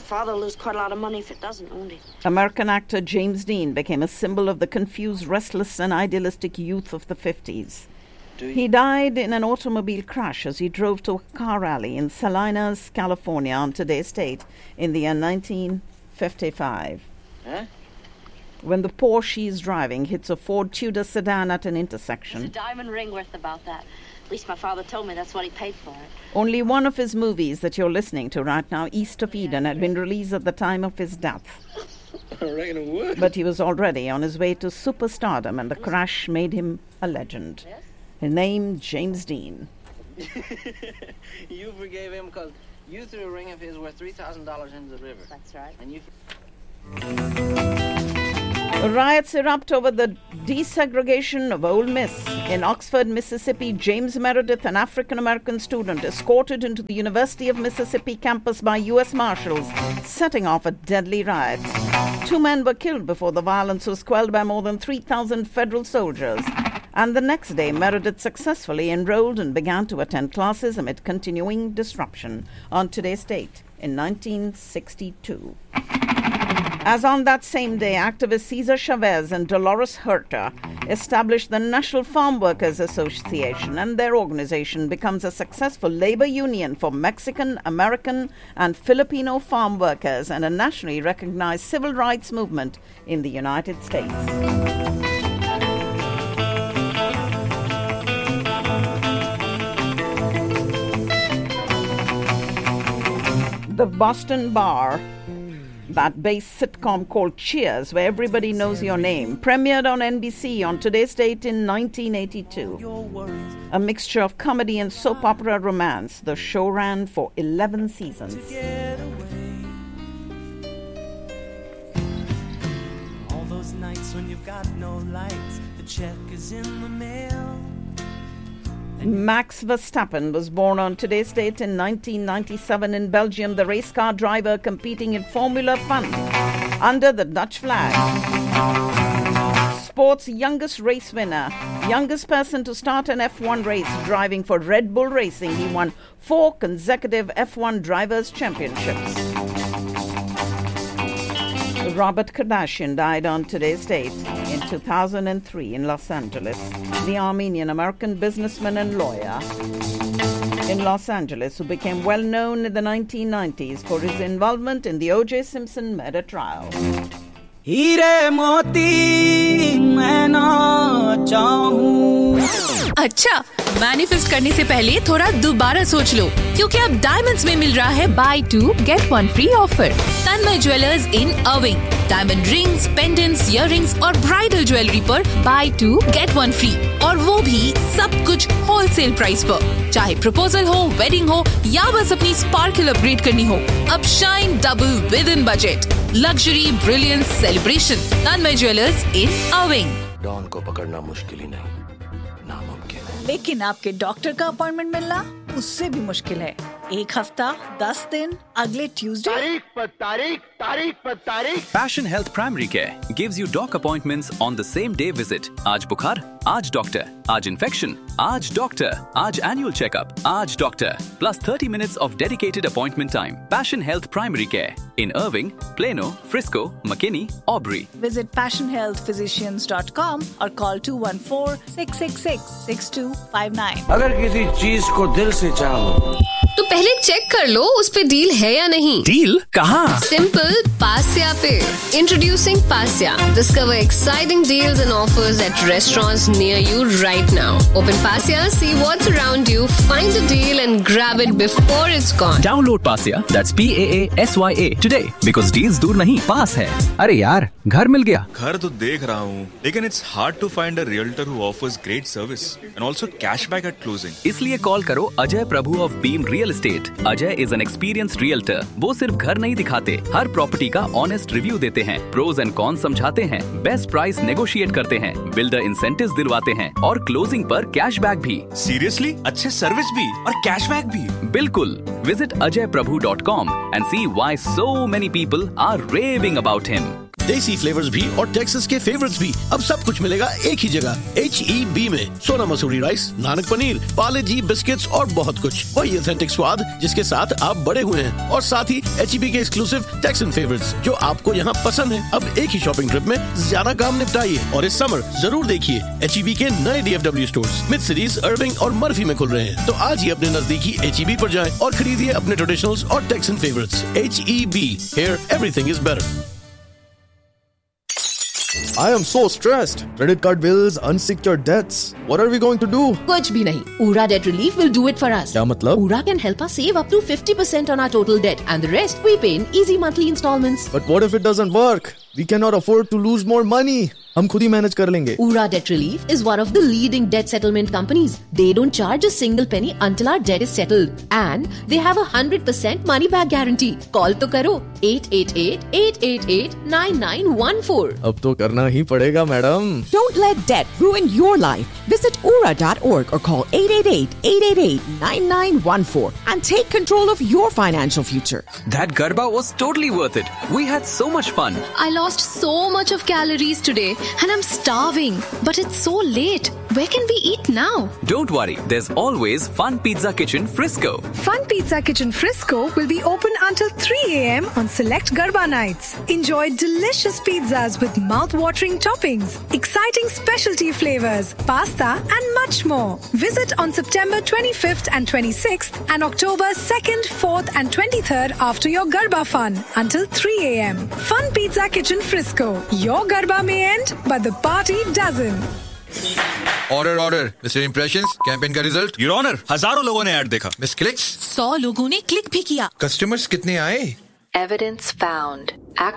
father will lose quite a lot of money if it doesn't, won't he? American actor James Dean became a symbol of the confused, restless and idealistic youth of the 50s. He died in an automobile crash as he drove to a car rally in Salinas, California on today's date in the year 1955. Huh? When the Porsche he's driving hits a Ford Tudor sedan at an intersection. There's a diamond ring worth about that. At least my father told me that's what he paid for it. Only one of his movies that you're listening to right now, East of Eden, had been released at the time of his death. I reckon it would. But he was already on his way to superstardom, and the crash made him a legend. Yes? His name, James Dean. You forgave him because you threw a ring of his worth $3,000 into the river. That's right. And you... Riots erupt over the desegregation of Ole Miss. In Oxford, Mississippi, James Meredith, an African-American student, escorted into the University of Mississippi campus by U.S. Marshals, setting off a deadly riot. 2 men were killed before the violence was quelled by more than 3,000 federal soldiers. And the next day, Meredith successfully enrolled and began to attend classes amid continuing disruption on today's date in 1962. As on that same day, activists Cesar Chavez and Dolores Huerta established the National Farm Workers Association, and their organization becomes a successful labor union for Mexican, American, and Filipino farm workers and a nationally recognized civil rights movement in the United States. The Boston Bar, that base sitcom called Cheers, where everybody knows your name, premiered on NBC on today's date in 1982. A mixture of comedy and soap opera romance, the show ran for 11 seasons. All those nights when you've got no lights, the check is in the mail. Max Verstappen was born on today's date in 1997 in Belgium, the race car driver competing in Formula One under the Dutch flag. Sports youngest race winner, youngest person to start an F1 race driving for Red Bull Racing. He won 4 consecutive F1 Drivers' Championships. Robert Kardashian died on today's date in 2003 in Los Angeles. The Armenian-American businessman and lawyer in Los Angeles who became well known in the 1990s for his involvement in the O.J. Simpson murder trial. हीरे मोती मैं ना चाहूं। अच्छा, manifest करने से पहले थोड़ा दोबारा सोच लो, क्योंकि अब डायमंड्स में मिल रहा है बाय 2 गेट 1 फ्री ऑफर। तन्मय ज्वेलर्स इन अर्विंग, डायमंड रिंग्स, पेंडेंट्स, इयररिंग्स और ब्राइडल ज्वेलरी पर बाय 2 गेट 1 फ्री, और वो भी सब कुछ होलसेल प्राइस पर। चाहे प्रपोजल हो, वेडिंग हो या बस अपनी स्पार्कल अपग्रेड करनी हो, अब shine double with in budget. Luxury brilliance celebration, Tanmay jewellers in अर्विंग। Don को पकड़ना मुश्किल ही नहीं, नामुमकिन है। लेकिन आपके डॉक्टर का अपॉइंटमेंट मिलना उससे भी मुश्किल है। 1 हफ्ता 10 दिन अगले ट्यूसडे। तारीख पर तारीख। Passion Health Primary Care gives you doc appointments on the same day visit. आज बुखार, आज डॉक्टर, आज इन्फेक्शन, आज डॉक्टर, आज annual checkup, आज doctor, plus 30 minutes of dedicated appointment time. Passion Health Primary Care in Irving, Plano, Frisco, McKinney, Aubrey. Visit passionhealthphysicians.com और call 214-666-6259। अगर किसी चीज को दिल से चाहो तो पहले चेक कर लो उस पे डील है या नहीं। डील कहाँ? सिंपल, पास्या पे। Introducing पास्या। Discover exciting deals and offers at restaurants near you right now. Open Pasya, see what's around you, find a deal and grab it before it's gone. Download Pasya, that's PAASYA today, because deals दूर नहीं, पास है। अरे यार, घर मिल गया। घर तो देख रहा हूँ, लेकिन it's hard to find a realtor who offers great service and also cashback at closing. इसलिए कॉल करो अजय प्रभु of beam real estate. Ajay is an experienced realtor. वो सिर्फ घर नहीं दिखाते, हर प्रॉपर्टी का ऑनेस्ट रिव्यू देते हैं, प्रोज एंड कॉन्स समझाते हैं, बेस्ट प्राइस नेगोशिएट करते हैं, बिल्डर इंसेंटिव्स दिलवाते हैं और क्लोजिंग पर कैशबैक भी। Seriously? अच्छे सर्विस भी और कैशबैक भी। बिल्कुल। Visit ajayprabhu.com and see why so many people are raving about him. देसी फ्लेवर्स भी और टेक्सास के फेवरेट्स भी, अब सब कुछ मिलेगा एक ही जगह, HEB में। सोना मसूरी राइस, नानक पनीर, पाले जी बिस्किट्स और बहुत कुछ। वही ऑथेंटिक स्वाद जिसके साथ आप बड़े हुए हैं, और साथ ही HEB के एक्सक्लूसिव टेक्सन फेवरेट्स जो आपको यहाँ पसंद है। अब एक ही शॉपिंग ट्रिप में ज्यादा काम निपटाइए, और इस समर जरूर देखिए HEB के नए DFW स्टोर्स मिड सिटीज, अर्विंग और मर्फी में खुल रहे हैं। तो आज ही अपने नजदीकी HEB पर जाएं और खरीदिए अपने ट्रेडिशनल्स और taxon favourites. HEB, here everything is better. I am so stressed. Credit card bills, unsecured debts. What are we going to do? कुछ भी नहीं. Ura Debt Relief will do it for us. क्या मतलब? Ura can help us save up to 50% on our total debt, and the rest we pay in easy monthly installments. But what if it doesn't work? We cannot afford to lose more money. हम खुद ही manage कर लेंगे. Ura Debt Relief is one of the leading debt settlement companies. They don't charge a single penny until our debt is settled, and they have a 100% money back guarantee. Call तो करो 888-888-9914. अब तो करना ही पड़ेगा, madam. Don't let debt ruin your life. Visit ura.org or call 888-888-9914 and take control of your financial future. That Garba was totally worth it. We had so much fun. I lost so much of calories today and I'm starving. But it's so late. Where can we eat now? Don't worry, there's always Fun Pizza Kitchen Frisco. Fun Pizza Kitchen Frisco will be open until 3 a.m. on select Garba nights. Enjoy delicious pizzas with mouth-watering toppings, exciting specialty flavors, pasta and much more. Visit on September 25th and 26th and October 2nd, 4th and 23rd after your Garba fun until 3 a.m. Fun Pizza Kitchen Frisco. Your Garba may end, but the party doesn't. Order mister impressions campaign का result. Your honour, हजारों लोगों ने add देखा। Miss clicks 100 लोगों ने click भी किया। Customers कितने आए? Evidence found.